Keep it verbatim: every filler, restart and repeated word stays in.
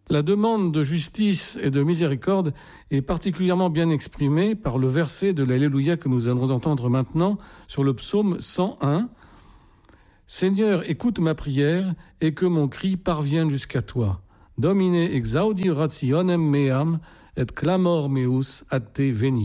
La demande de justice et de miséricorde est particulièrement bien exprimée par le verset de l'Alléluia que nous allons entendre maintenant sur le psaume cent un. « Seigneur, écoute ma prière et que mon cri parvienne jusqu'à toi. Domine exaudi rationem meam et clamor meus ad te veniat. »